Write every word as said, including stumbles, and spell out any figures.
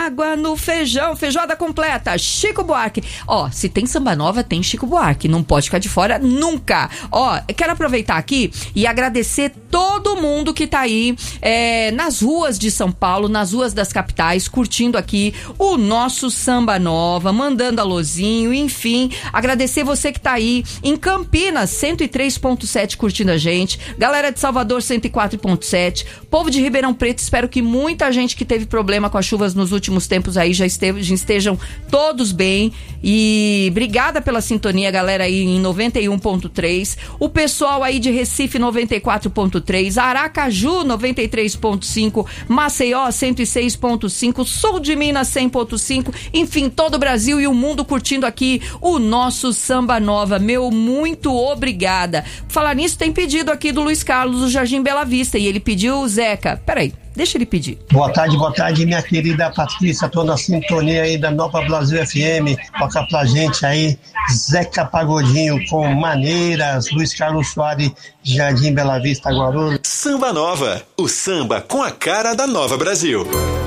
água no feijão, feijoada completa, Chico Buarque. Ó, se tem samba nova, tem Chico Buarque, não pode ficar de fora nunca. Ó, quero aproveitar aqui e agradecer todo mundo que tá aí é, nas ruas de São Paulo, nas ruas das capitais, curtindo aqui o nosso Samba Nova, mandando alôzinho, enfim, agradecer você que tá aí em Campinas, cento e três ponto sete curtindo a gente, galera de Salvador, cento e quatro ponto sete, povo de Ribeirão Preto, espero que muita gente que teve problema com as chuvas nos últimos tempos aí já, esteve, já estejam todos bem, e obrigada pela sintonia, galera aí em noventa e um ponto três, o pessoal aí de Recife, noventa e quatro ponto três, Aracaju, noventa e três ponto cinco, Maceió, cento e seis ponto cinco, Sul de Minas, cem ponto cinco, enfim, todo o Brasil e o mundo curtindo aqui o nosso Samba Nova. Meu muito obrigada. Falar nisso, tem pedido aqui do Luiz Carlos do Jardim Bela Vista, e ele pediu Zeca. Peraí, deixa ele pedir. Boa tarde, boa tarde, minha querida Patrícia, tô na sintonia aí da Nova Brasil F M, toca pra gente aí Zeca Pagodinho com Maneiras, Luiz Carlos Soares, Jardim Bela Vista, Guarulhos. Samba Nova, o samba com a cara da Nova Brasil.